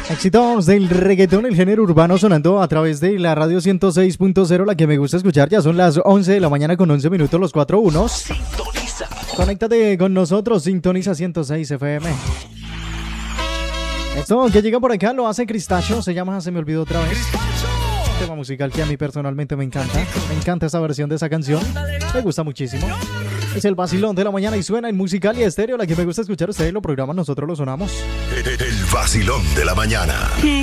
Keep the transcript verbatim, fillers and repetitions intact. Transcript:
Éxitos del reggaetón, el género urbano sonando a través de la radio ciento seis punto cero, la que me gusta escuchar. Ya son las once de la mañana con once minutos, los cuatro unos. Sintoniza. Conéctate con nosotros, sintoniza ciento seis F M. Esto que llega por acá lo hace Cristacho, se llama Se me olvidó otra vez. Tema musical que a mí personalmente me encanta. Me encanta esa versión de esa canción. Me gusta muchísimo. Es el vacilón de la mañana y suena en Musical y Estéreo, la que me gusta escuchar. Ustedes lo programan, nosotros lo sonamos. El vacilón de la mañana.